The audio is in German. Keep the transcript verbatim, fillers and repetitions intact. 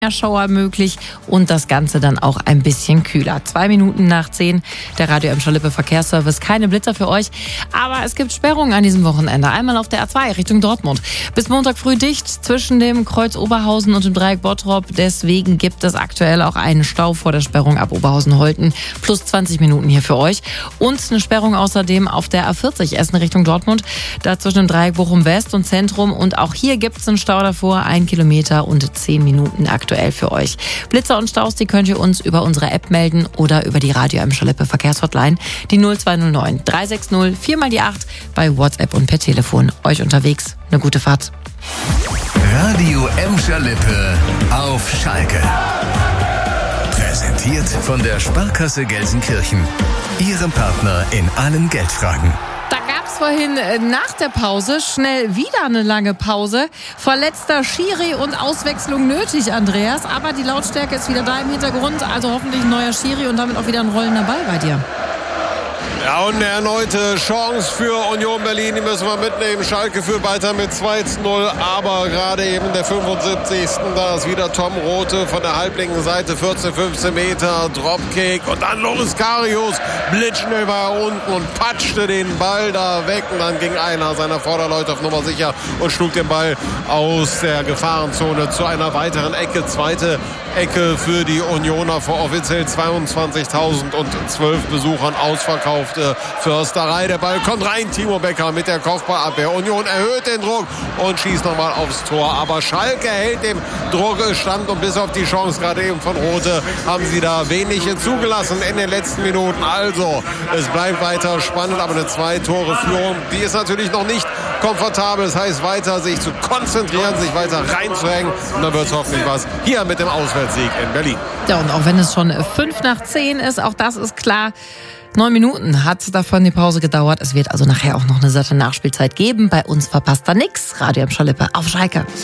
Schauer möglich und das Ganze dann auch ein bisschen kühler. Zwei Minuten nach zehn, der Radio Emscher Lippe Verkehrsservice. Keine Blitzer für euch, aber es gibt Sperrungen an diesem Wochenende. Einmal auf der A zwei Richtung Dortmund. Bis Montag früh dicht zwischen dem Kreuz Oberhausen und dem Dreieck Bottrop. Deswegen gibt es aktuell auch einen Stau vor der Sperrung ab Oberhausen-Holten. Plus zwanzig Minuten hier für euch. Und eine Sperrung außerdem auf der A vierzig Essen Richtung Dortmund. Da zwischen dem Dreieck Bochum West und Zentrum. Und auch hier gibt es einen Stau davor. Ein Kilometer und zehn Minuten aktuell für euch. Blitzer und Staus, die könnt ihr uns über unsere App melden oder über die Radio Emscher Lippe Verkehrshotline, die null zwei null neun drei sechs null vier mal die acht bei WhatsApp und per Telefon. Euch unterwegs eine gute Fahrt. Radio Emscher Lippe auf Schalke. Präsentiert von der Sparkasse Gelsenkirchen. Ihrem Partner in allen Geldfragen. Da gab es vorhin nach der Pause schnell wieder eine lange Pause. Verletzter Schiri und Auswechslung nötig, Andreas. Aber die Lautstärke ist wieder da im Hintergrund. Also hoffentlich ein neuer Schiri und damit auch wieder ein rollender Ball bei dir. Ja, und eine erneute Chance für Union Berlin, die müssen wir mitnehmen. Schalke führt weiter mit zwei zu null, aber gerade eben in der fünfundsiebzigsten Da ist wieder Tom Rothe von der halblinken Seite, vierzehn, fünfzehn Meter, Dropkick und dann Loris Karius, blitzschnell war er unten und patschte den Ball da weg und dann ging einer seiner Vorderleute auf Nummer sicher und schlug den Ball aus der Gefahrenzone zu einer weiteren Ecke. Zweite Ecke für die Unioner vor offiziell zweiundzwanzigtausendzwölf Besuchern ausverkauft. Försterei, der Ball kommt rein, Timo Becker mit der Kopfballabwehr. Union erhöht den Druck und schießt nochmal aufs Tor. Aber Schalke hält dem Druck stand und bis auf die Chance gerade eben von Rothe haben sie da wenig zugelassen in den letzten Minuten. Also, es bleibt weiter spannend, aber eine Zwei-Tore-Führung, die ist natürlich noch nicht komfortabel. Das heißt, weiter sich zu konzentrieren, sich weiter reinzuhängen und dann wird es hoffentlich was hier mit dem Auswärtssieg in Berlin. Ja, und auch wenn es schon fünf nach zehn ist, auch das ist klar. Neun Minuten hat davon die Pause gedauert. Es wird also nachher auch noch eine satte Nachspielzeit geben. Bei uns verpasst da nix. Radio Emscher Lippe auf Schalke.